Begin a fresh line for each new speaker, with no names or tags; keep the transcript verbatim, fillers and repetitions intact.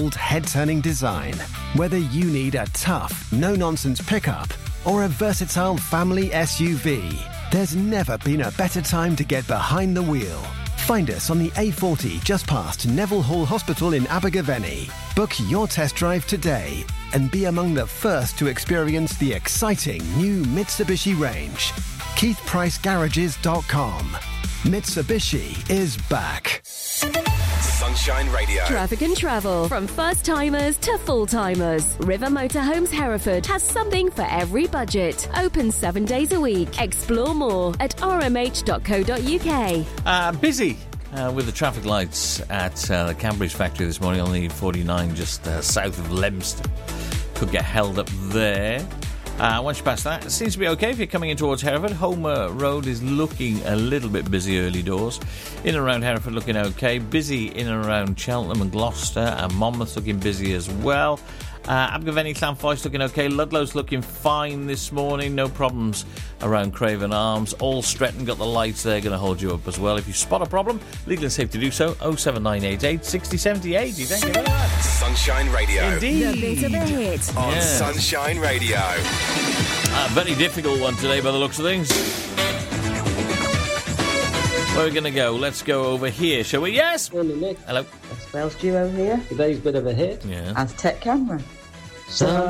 bold, head-turning design. Whether you need a tough, no-nonsense pickup or a versatile family S U V, there's never been a better time to get behind the wheel. Find us on the A forty just past Neville Hall Hospital in Abergavenny. Book your test drive today and be among the first to experience the exciting new Mitsubishi range. Keith Price Garages dot com. Mitsubishi is back.
Sunshine Radio.
Traffic and travel. From first-timers to full-timers. River Motorhomes Hereford has something for every budget. Open seven days a week. Explore more at r m h dot co dot u k.
Uh, busy uh, with the traffic lights at uh, the Cadbury's factory this morning on the forty-nine just uh, south of Leominster. Could get held up there. Uh, once you pass that, it seems to be okay if you're coming in towards Hereford. Homer Road is looking a little bit busy early doors. In and around Hereford looking okay. Busy in and around Cheltenham and Gloucester, and Monmouth looking busy as well. Uh, Abergavenny, Llanffoes looking okay. Ludlow's looking fine this morning. No problems around Craven Arms. All Stretton got the lights there, going to hold you up as well. If you spot a problem, legal and safe to do so. oh seven nine eight eight, six oh seven eight. Thank you very much.
Sunshine Radio.
Indeed.
The bit of a hit.
On
Yes.
Sunshine Radio.
A very difficult one today by the looks of things. Where are we going to go? Let's go over here, shall we? Yes!
Morning, Nick.
Hello.
That's Welsh duo here. Today's bit of a hit.
Yeah.
Aztec Camera.
So